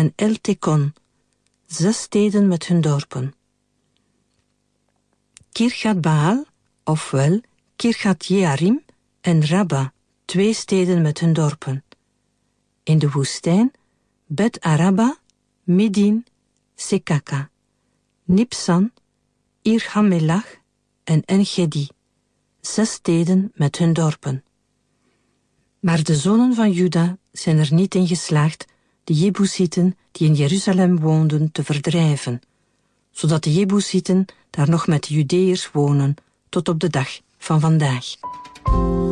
en El-Tekon, 6 steden met hun dorpen. Kirjat Baal, ofwel Kirjat Jearim en Rabba, 2 steden met hun dorpen. In de woestijn Bet Araba, Midin, Sekaka, Nipsan, Ir-Hamelach en En-Gedi, 6 steden met hun dorpen. Maar de zonen van Juda zijn er niet in geslaagd de Jebusieten die in Jeruzalem woonden te verdrijven, zodat de Jebusieten daar nog met de Judeërs wonen tot op de dag van vandaag.